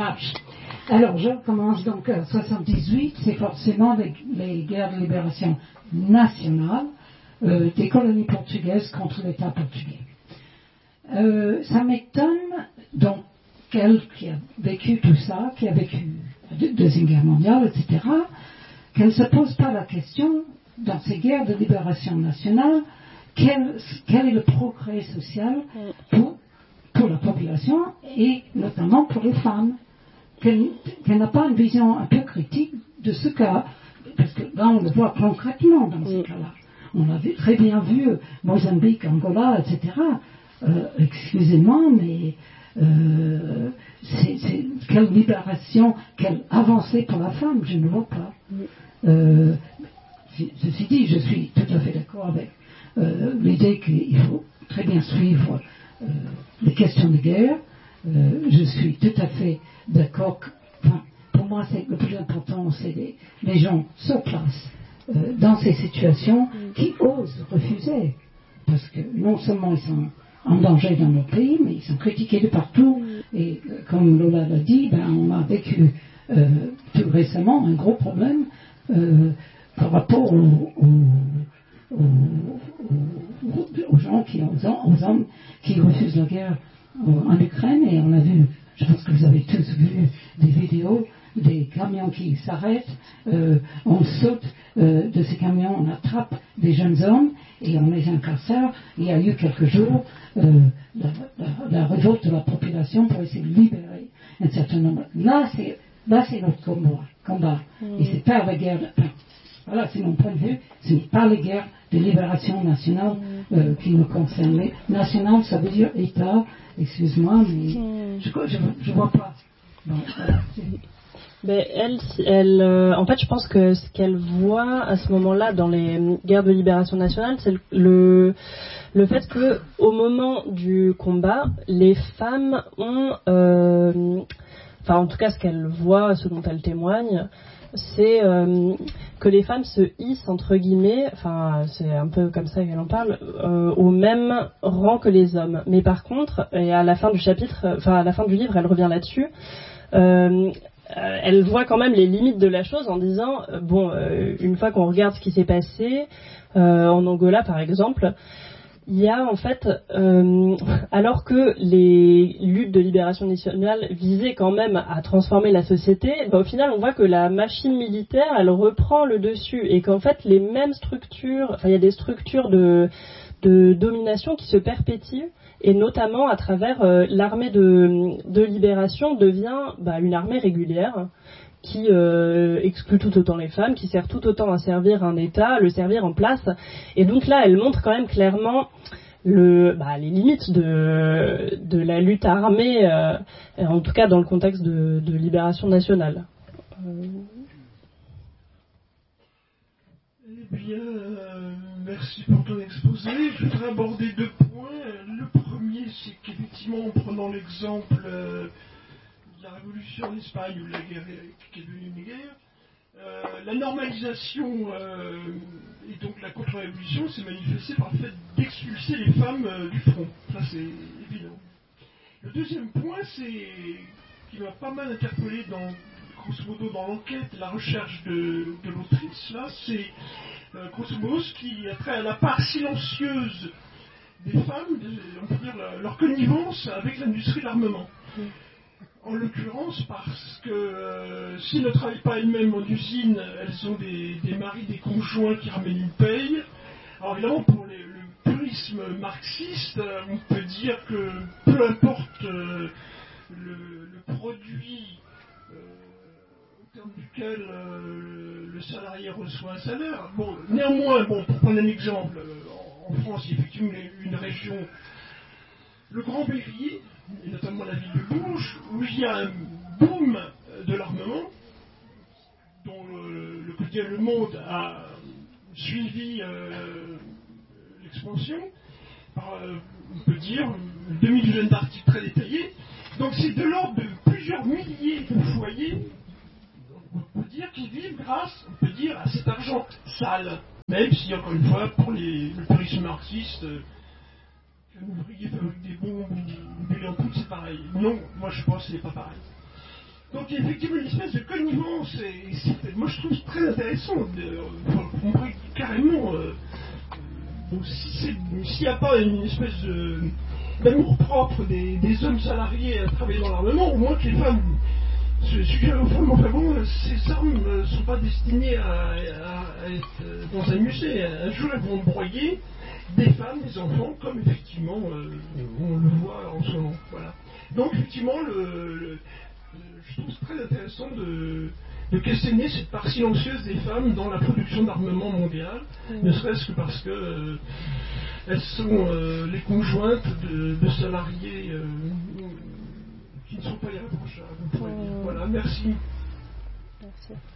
marche. Alors, je commence donc à 78, c'est forcément les guerres de libération nationale des colonies portugaises contre l'État portugais. Ça m'étonne, donc, qu'elle qui a vécu tout ça, qui a vécu la Deuxième Guerre mondiale, etc., qu'elle ne se pose pas la question, dans ces guerres de libération nationale, quel est le progrès social pour la population et notamment pour les femmes, qu'elle n'a pas une vision un peu critique de ce cas, parce que là on le voit concrètement dans ces cas-là. On l'a très bien vu, Mozambique, Angola, etc. Excusez-moi, mais c'est quelle libération, quelle avancée pour la femme, je ne vois pas. Ceci dit, je suis tout à fait d'accord avec l'idée qu'il faut très bien suivre les questions de guerre. Je suis tout à fait d'accord que, pour moi, le plus important, c'est les gens sur place, dans ces situations, qui osent refuser. Parce que non seulement ils sont en danger dans nos pays, mais ils sont critiqués de partout. Et comme Lola l'a dit, on a vécu tout récemment un gros problème par rapport aux gens aux hommes qui refusent la guerre en Ukraine. Et on a vu, je pense que vous avez tous vu des vidéos des camions qui s'arrêtent, on saute de ces camions, on attrape des jeunes hommes et on les incarcère. Il y a eu quelques jours la révolte de la population pour essayer de libérer un certain nombre. Là, c'est notre combat. Et c'est pas la guerre. Voilà, c'est mon point de vue. Ce n'est pas les guerres de libération nationale qui nous concernent. National, ça veut dire État. Excuse-moi, mais je vois pas. Bon, voilà, en fait, je pense que ce qu'elle voit à ce moment-là dans les guerres de libération nationale, c'est le fait que au moment du combat, les femmes ont, en tout cas, ce qu'elle voit, ce dont elle témoigne, c'est que les femmes se hissent entre guillemets, c'est un peu comme ça qu'elle en parle, au même rang que les hommes. Mais par contre, et à la fin du chapitre, à la fin du livre, elle revient là-dessus. Elle voit quand même les limites de la chose en disant une fois qu'on regarde ce qui s'est passé en Angola par exemple, il y a en fait alors que les luttes de libération nationale visaient quand même à transformer la société, au final on voit que la machine militaire elle reprend le dessus et qu'en fait les mêmes structures, il y a des structures de domination qui se perpétuent. Et notamment à travers l'armée de libération devient une armée régulière qui exclut tout autant les femmes, qui sert tout autant à servir un État, le servir en place. Et donc là, elle montre quand même clairement les limites de la lutte armée, en tout cas dans le contexte de libération nationale. Eh bien, merci pour ton exposé. Je voudrais aborder 2 points. Le premier, c'est qu'effectivement, en prenant l'exemple de la Révolution en Espagne, ou de la guerre qui est devenue une guerre, la normalisation et donc la contre-révolution s'est manifestée par le fait d'expulser les femmes du front. Ça, c'est évident. Le deuxième point, qui m'a pas mal interpellé grosso modo dans l'enquête, la recherche de l'autrice, là, c'est grosso modo ce qui a trait à la part silencieuse des femmes, on peut dire leur connivence avec l'industrie de l'armement. En l'occurrence parce que s'ils ne travaillent pas elles-mêmes en usine, elles ont des maris, des conjoints qui ramènent une paye. Alors évidemment, pour le purisme marxiste, on peut dire que peu importe le produit au terme duquel le salarié reçoit un salaire. Néanmoins, pour prendre un exemple, en France, il y a effectivement une région, le Grand Berry, et notamment la ville de Bourges, où il y a un boom de l'armement, dont le quotidien Le Monde a suivi l'expansion, on peut dire, une demi-douzaine d'articles très détaillés. Donc c'est de l'ordre de plusieurs milliers de foyers, on peut dire, qui vivent grâce, on peut dire, à cet argent sale. Même si, encore une fois, pour le purisme marxiste, qu'un ouvrier fabrique des bombes ou des en poudre, c'est pareil. Non, moi je pense que c'est pas pareil. Donc il y a effectivement une espèce de connivence, et moi je trouve très intéressant. On pourrait carrément, s'il n'y a pas une espèce d'amour propre des hommes salariés à travailler dans l'armement, au moins que les femmes se suggèrent aux femmes, enfin bon, ces armes ne sont pas destinées à être dans un musée. Un jour elles vont broyer des femmes, des enfants, comme effectivement on le voit en ce moment. Voilà. Donc effectivement, je trouve très intéressant de questionner cette part silencieuse des femmes dans la production d'armement mondial, ne serait-ce que parce que elles sont les conjointes de salariés qui ne sont pas irréprochables. Voilà, merci. Merci.